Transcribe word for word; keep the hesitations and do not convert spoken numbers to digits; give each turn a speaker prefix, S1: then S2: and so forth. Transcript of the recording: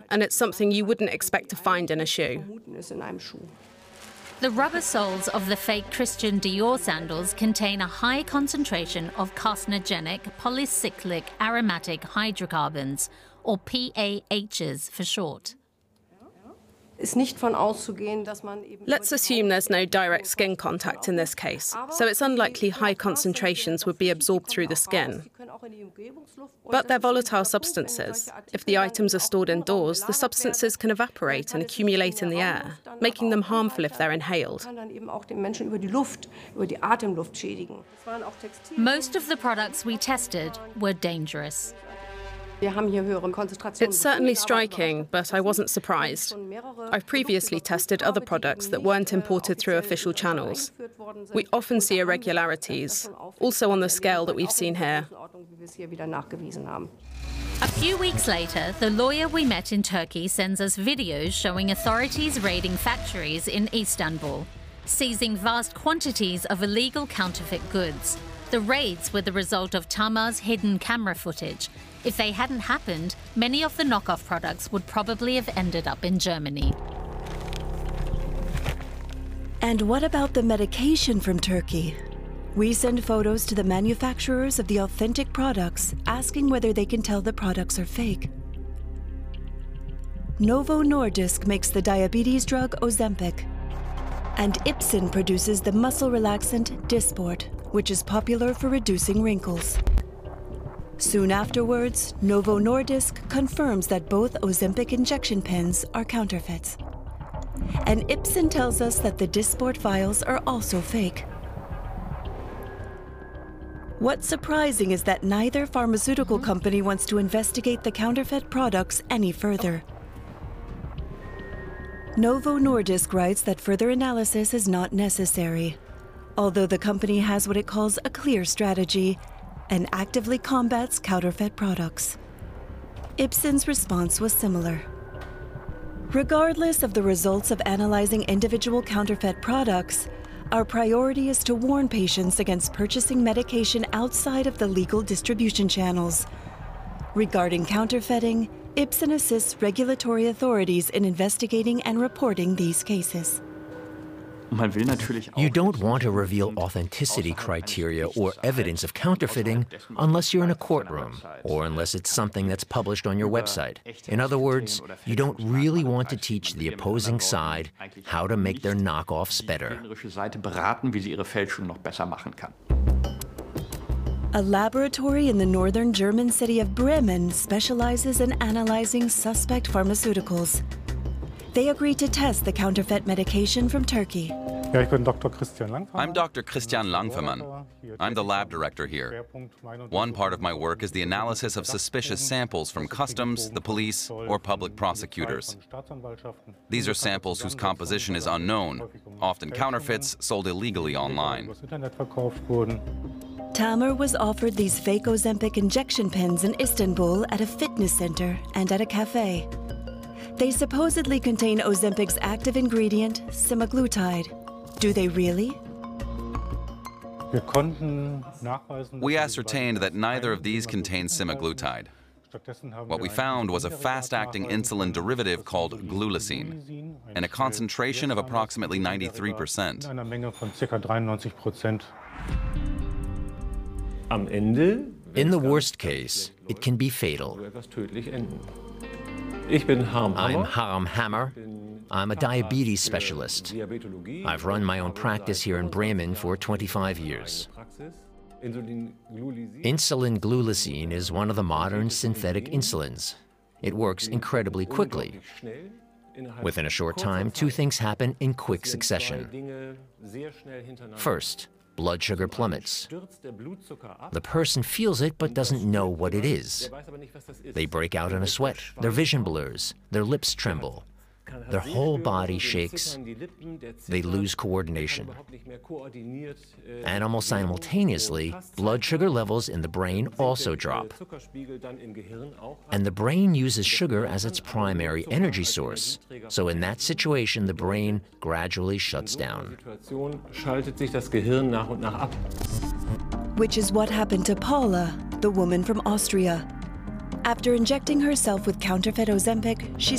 S1: and it's something you wouldn't expect to find in a shoe.
S2: The rubber soles of the fake Christian Dior sandals contain a high concentration of carcinogenic polycyclic aromatic hydrocarbons, or P A Hs for short.
S1: Let's assume there's no direct skin contact in this case, so it's unlikely high concentrations would be absorbed through the skin. But they're volatile substances. If the items are stored indoors, the substances can evaporate and accumulate in the air, making them harmful if they're inhaled.
S2: Most of the products we tested were dangerous.
S1: It's certainly striking, but I wasn't surprised. I've previously tested other products that weren't imported through official channels. We often see irregularities, also on the scale that we've seen here.
S2: A few weeks later, the lawyer we met in Turkey sends us videos showing authorities raiding factories in Istanbul, seizing vast quantities of illegal counterfeit goods. The raids were the result of Tamar's hidden camera footage. If they hadn't happened, many of the knockoff products would probably have ended up in Germany.
S3: And what about the medication from Turkey? We send photos to the manufacturers of the authentic products, asking whether they can tell the products are fake. Novo Nordisk makes the diabetes drug Ozempic, and Ipsen produces the muscle relaxant Dysport, which is popular for reducing wrinkles. Soon afterwards, Novo Nordisk confirms that both Ozempic injection pens are counterfeits. And Ipsen tells us that the Dysport vials are also fake. What's surprising is that neither pharmaceutical company wants to investigate the counterfeit products any further. Novo Nordisk writes that further analysis is not necessary, although the company has what it calls a clear strategy and actively combats counterfeit products. Ipsen's response was similar. Regardless of the results of analyzing individual counterfeit products, our priority is to warn patients against purchasing medication outside of the legal distribution channels. Regarding counterfeiting, Ipsen assists regulatory authorities in investigating and reporting these cases.
S4: You don't want to reveal authenticity criteria or evidence of counterfeiting unless you're in a courtroom or unless it's something that's published on your website. In other words, you don't really want to teach the opposing side how to make their knockoffs better.
S3: A laboratory in the northern German city of Bremen specializes in analyzing suspect pharmaceuticals. They agreed to test the counterfeit medication from Turkey.
S5: I'm Doctor Christian Langfermann. I'm the lab director here. One part of my work is the analysis of suspicious samples from customs, the police, or public prosecutors. These are samples whose composition is unknown, often counterfeits sold illegally online.
S3: Tamer was offered these fake Ozempic injection pens in Istanbul at a fitness center and at a cafe. They supposedly contain Ozempic's active ingredient, semaglutide. Do they really?
S5: We ascertained that neither of these contained semaglutide. What we found was a fast-acting insulin derivative called glulisine, and a concentration of approximately ninety-three percent.
S4: In the worst case, it can be fatal. I'm Harm Hammer. I'm a diabetes specialist. I've run my own practice here in Bremen for twenty-five years. Insulin glulisine is one of the modern synthetic insulins. It works incredibly quickly. Within a short time, two things happen in quick succession. First, blood sugar plummets. The person feels it but doesn't know what it is. They break out in a sweat, their vision blurs, their lips tremble, their whole body shakes, they lose coordination. And almost simultaneously, blood sugar levels in the brain also drop. And the brain uses sugar as its primary energy source. So in that situation, the brain gradually shuts down.
S3: Which is what happened to Paula, the woman from Austria. After injecting herself with counterfeit Ozempic, she